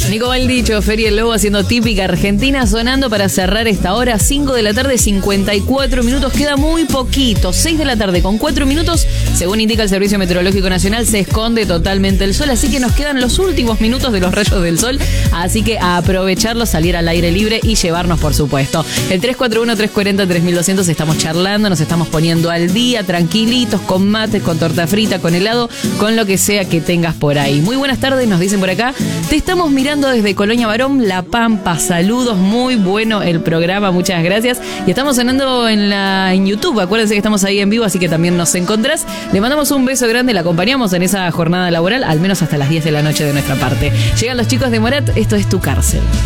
Nico Valdicho, Feria El Lobo haciendo típica argentina, sonando para cerrar esta hora, 5 de la tarde, 54 minutos, queda muy poquito, 6 de la tarde con 4 minutos, según indica el Servicio Meteorológico Nacional, se esconde totalmente el sol, así que nos quedan los últimos minutos de los rayos del sol, así que a aprovecharlo, salir al aire libre y llevarnos, por supuesto. El 341-340-3200, estamos charlando, nos estamos poniendo al día, tranquilitos, con mates, con torta frita, con helado, con lo que sea que tengas por ahí. Muy buenas tardes, nos dicen por acá, te estamos mirando desde Colonia Barón, La Pampa. Saludos, muy bueno el programa, muchas gracias. Y estamos sonando en YouTube, acuérdense que estamos ahí en vivo, así que también nos encontrás. Le mandamos un beso grande, la acompañamos en esa jornada laboral, al menos hasta las 10 de la noche de nuestra parte. Llegan los chicos de Morat, esto es Tu Cárcel.